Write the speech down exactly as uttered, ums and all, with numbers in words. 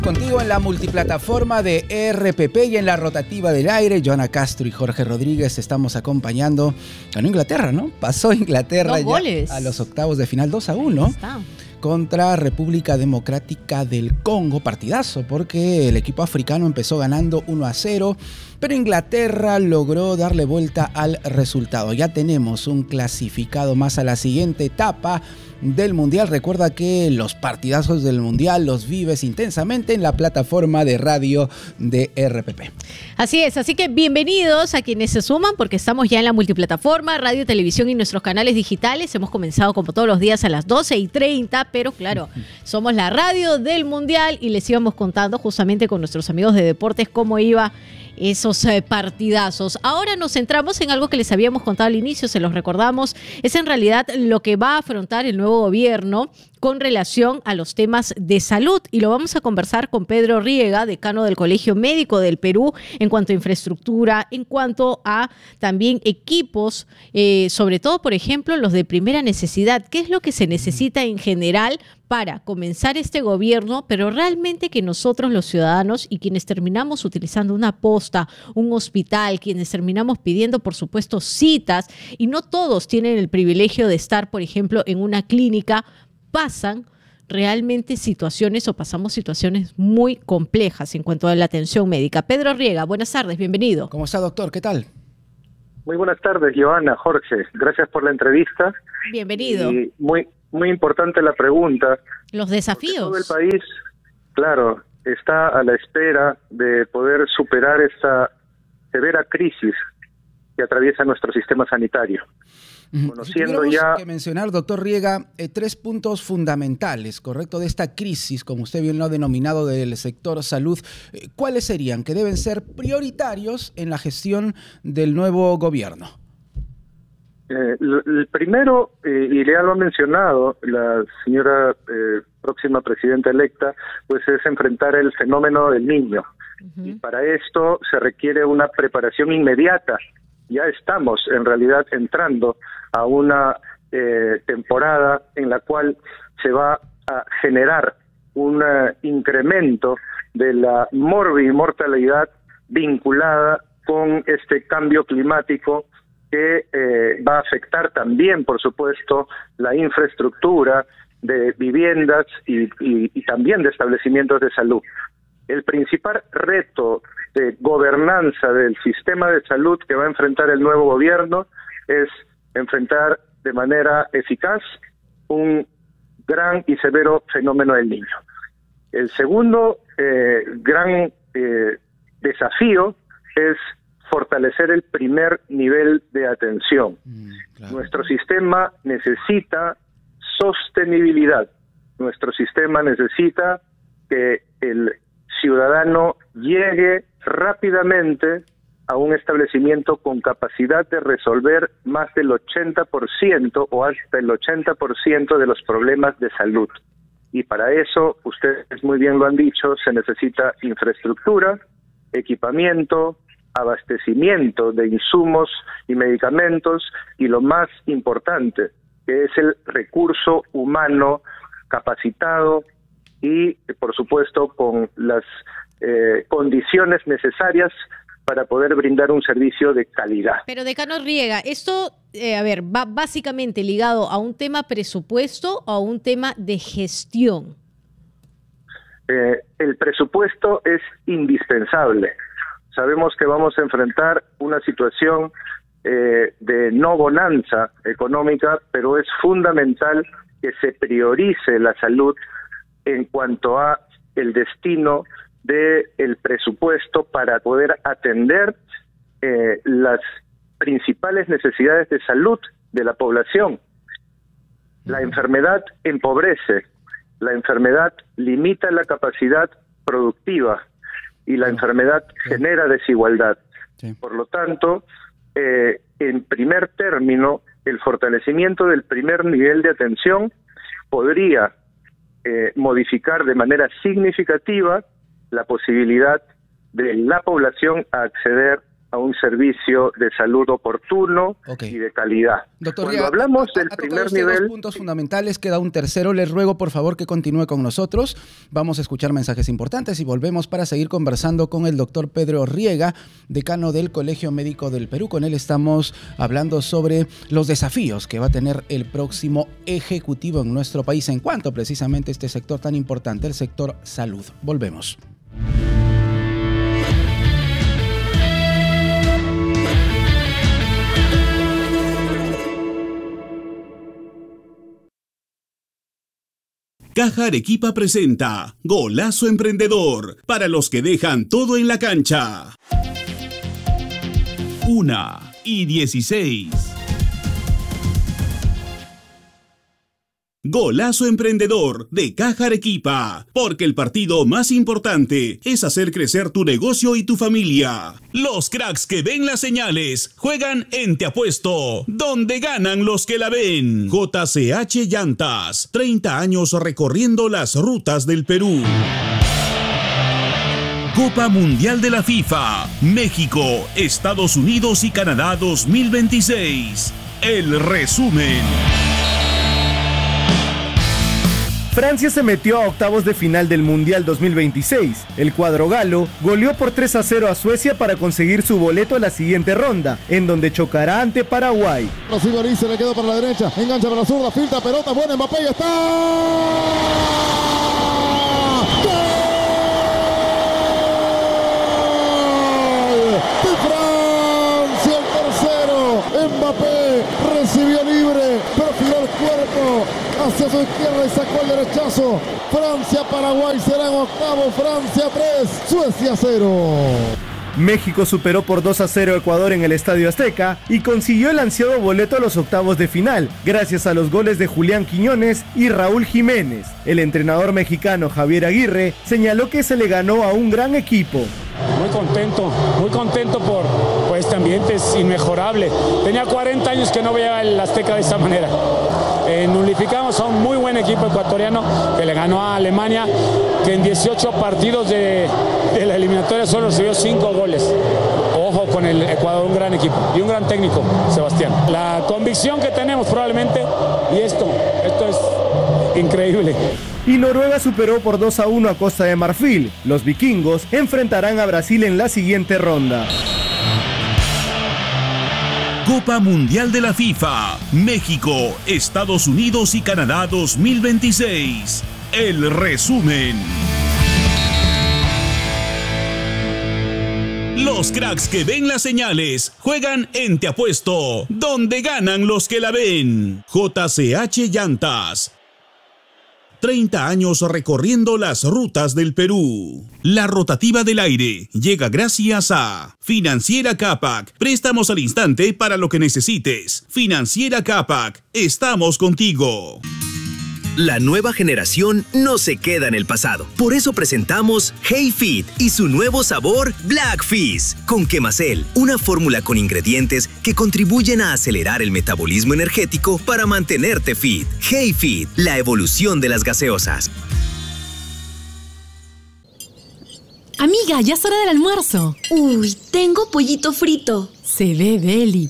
Contigo en la multiplataforma de R P P y en la rotativa del aire, Joana Castro y Jorge Rodríguez estamos acompañando. Ganó Inglaterra, ¿no? Pasó Inglaterra ya a los octavos de final dos a uno contra República Democrática del Congo. Partidazo, porque el equipo africano empezó ganando uno a cero, pero Inglaterra logró darle vuelta al resultado. Ya tenemos un clasificado más a la siguiente etapa del Mundial. Recuerda que los partidazos del Mundial los vives intensamente en la plataforma de radio de R P P. Así es, así que bienvenidos a quienes se suman, porque estamos ya en la multiplataforma, radio, televisión y nuestros canales digitales. Hemos comenzado como todos los días a las doce y treinta, pero claro, somos la radio del Mundial y les íbamos contando justamente con nuestros amigos de deportes cómo iba esos eh, partidazos. Ahora nos centramos en algo que les habíamos contado al inicio, se los recordamos, es en realidad lo que va a afrontar el nuevo gobierno con relación a los temas de salud, y lo vamos a conversar con Pedro Riega, decano del Colegio Médico del Perú, en cuanto a infraestructura, en cuanto a también equipos, eh, sobre todo, por ejemplo, los de primera necesidad. ¿Qué es lo que se necesita en general para comenzar este gobierno, pero realmente que nosotros los ciudadanos y quienes terminamos utilizando una posta, un hospital, quienes terminamos pidiendo, por supuesto, citas, y no todos tienen el privilegio de estar, por ejemplo, en una clínica, pasan realmente situaciones o pasamos situaciones muy complejas en cuanto a la atención médica? Pedro Riega, buenas tardes, bienvenido. ¿Cómo está, doctor? ¿Qué tal? Muy buenas tardes, Joana, Jorge. Gracias por la entrevista. Bienvenido. Y muy, muy importante la pregunta. Los desafíos. Todo el país, claro, está a la espera de poder superar esta severa crisis que atraviesa nuestro sistema sanitario. Conociendo si ya que mencionar, doctor Riega, eh, tres puntos fundamentales, ¿correcto?, de esta crisis, como usted bien lo ha denominado, del sector salud, eh, ¿cuáles serían que deben ser prioritarios en la gestión del nuevo gobierno? Eh, el primero, eh, y ya lo ha mencionado la señora eh, próxima presidenta electa, pues es enfrentar el fenómeno del niño. Uh-huh. Y para esto se requiere una preparación inmediata. Ya estamos en realidad entrando a una eh, temporada en la cual se va a generar un uh, incremento de la morbimortalidad vinculada con este cambio climático que eh, va a afectar también, por supuesto, la infraestructura de viviendas y, y, y también de establecimientos de salud. El principal reto de gobernanza del sistema de salud que va a enfrentar el nuevo gobierno es enfrentar de manera eficaz un gran y severo fenómeno del niño. El segundo eh, gran eh, desafío es fortalecer el primer nivel de atención. Mm, claro. Nuestro sistema necesita sostenibilidad. Nuestro sistema necesita que el ciudadano llegue rápidamente a un establecimiento con capacidad de resolver más del ochenta por ciento o hasta el ochenta por ciento de los problemas de salud. Y para eso, ustedes muy bien lo han dicho, se necesita infraestructura, equipamiento, abastecimiento de insumos y medicamentos, y lo más importante, que es el recurso humano capacitado y, por supuesto, con las eh, condiciones necesarias para poder brindar un servicio de calidad. Pero, decano Riega, esto, eh, a ver, va básicamente ligado a un tema presupuesto o a un tema de gestión. Eh, el presupuesto es indispensable. Sabemos que vamos a enfrentar una situación eh, de no bonanza económica, pero es fundamental que se priorice la salud en cuanto a el destino del presupuesto para poder atender eh, las principales necesidades de salud de la población. La enfermedad empobrece, la enfermedad limita la capacidad productiva y la enfermedad genera desigualdad. Sí. Por lo tanto, eh, en primer término, el fortalecimiento del primer nivel de atención podría eh, modificar de manera significativa la posibilidad de la población a acceder a un servicio de salud oportuno okay. y de calidad. Doctor, Cuando ya, hablamos a, a, del a primer nivel... Dos puntos fundamentales, queda un tercero. Les ruego, por favor, que continúe con nosotros. Vamos a escuchar mensajes importantes y volvemos para seguir conversando con el doctor Pedro Riega, decano del Colegio Médico del Perú. Con él estamos hablando sobre los desafíos que va a tener el próximo Ejecutivo en nuestro país en cuanto precisamente a este sector tan importante, el sector salud. Volvemos. Caja Arequipa presenta Golazo Emprendedor, para los que dejan todo en la cancha. Una y dieciséis. Golazo Emprendedor de Caja Arequipa, porque el partido más importante es hacer crecer tu negocio y tu familia. Los cracks que ven las señales juegan en Te Apuesto, donde ganan los que la ven. J C H Llantas, treinta años recorriendo las rutas del Perú. Copa Mundial de la FIFA, México, Estados Unidos y Canadá dos mil veintiséis. El resumen. Francia se metió a octavos de final del Mundial dos mil veintiséis. El cuadro galo goleó por tres a cero a Suecia para conseguir su boleto a la siguiente ronda, en donde chocará ante Paraguay. Recibe se le quedó para la derecha, engancha para la zurda, filtra, pelota, buena, Mbappé, ya está. ¡Gol! De Francia, el tercero. Mbappé recibió libre, perfiló el cuerpo hacia su izquierda y sacó el derechazo. Francia-Paraguay será en octavo. Francia tres, Suecia cero. México superó por dos a cero a Ecuador en el Estadio Azteca y consiguió el ansiado boleto a los octavos de final, gracias a los goles de Julián Quiñones y Raúl Jiménez. El entrenador mexicano Javier Aguirre señaló que se le ganó a un gran equipo. Muy contento, muy contento por, por este ambiente, es inmejorable. Tenía cuarenta años que no veía el Azteca de esa manera. Eh, nulificamos a un muy buen equipo ecuatoriano que le ganó a Alemania, que en dieciocho partidos de, de la eliminatoria solo recibió cinco goles. Ojo con el Ecuador, un gran equipo y un gran técnico, Sebastián. La convicción que tenemos probablemente, y esto, esto es increíble. Y Noruega superó por dos a uno a Costa de Marfil. Los vikingos enfrentarán a Brasil en la siguiente ronda. Copa Mundial de la FIFA, México, Estados Unidos y Canadá dos mil veintiséis. El resumen. Los cracks que ven las señales juegan en Te Apuesto, donde ganan los que la ven. J C H Llantas, treinta años recorriendo las rutas del Perú. La rotativa del aire llega gracias a Financiera Capac. Préstamos al instante para lo que necesites. Financiera Capac, estamos contigo. La nueva generación no se queda en el pasado. Por eso presentamos Hey Fit y su nuevo sabor Black Fizz con Quemacel, una fórmula con ingredientes que contribuyen a acelerar el metabolismo energético para mantenerte fit. Hey Fit, la evolución de las gaseosas. Amiga, ya es hora del almuerzo. Uy, tengo pollito frito. Se ve deli.